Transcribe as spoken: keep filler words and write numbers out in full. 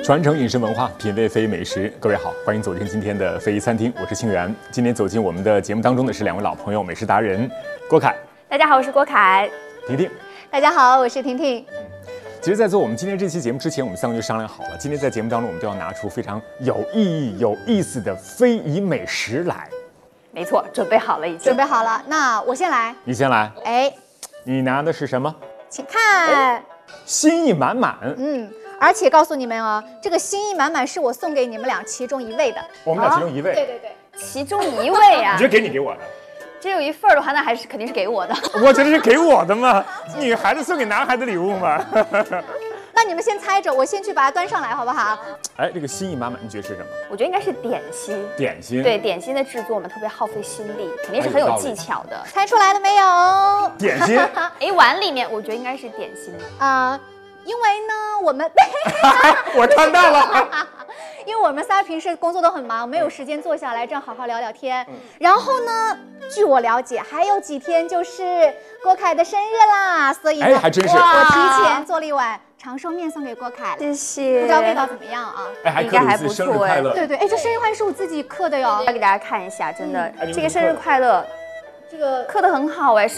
传承饮食文化，品味非遗美食。各位好，欢迎走进今天的非遗餐厅，我是清源。今天走进我们的节目当中的是两位老朋友，美食达人郭凯。 大家好，我是郭凯。 婷婷。 大家好，我是婷婷。 其实，在做我们今天这期节目之前，我们三个就商量好了，今天在节目当中，我们都要拿出非常有意义、有意思的非遗美食来。 没错，准备好了已经。 准备好了，那我先来。 你先来。 哎， 你拿的是什么？ 请看， 心意满满。 嗯。而且告诉你们啊，这个心意满满是我送给你们俩其中一位的。 我们俩其中一位。 对对对， 其中一位啊。 你觉得给你给我的？ 只有一份的话，那还是肯定是给我的。 我觉得是给我的嘛，女孩子送给男孩子礼物嘛。 那你们先猜着，我先去把它端上来，好不好？ 哎，这个心意满满，你觉得是什么？ 我觉得应该是点心。 点心。 对，点心的制作我们特别耗费心力，肯定是很有技巧的。 猜出来了没有？ 点心。 哎，碗里面我觉得应该是点心啊。呃因为呢，我们我看到了， 因为我们仨平时工作都很忙，没有时间坐下来这样好好聊聊天。嗯、然后呢，据我了解，还有几天就是郭凯的生日啦，所以呢， 哎，还真是， 我提前做了一碗长寿面送给郭凯了， 谢谢。 不知道味道怎么样啊？ 哎，还刻了一次生日快乐。 对对，哎，这生日快乐是我自己刻的哟， 要给大家看一下，真的，嗯、这个生日快乐， 这个刻得很好哎。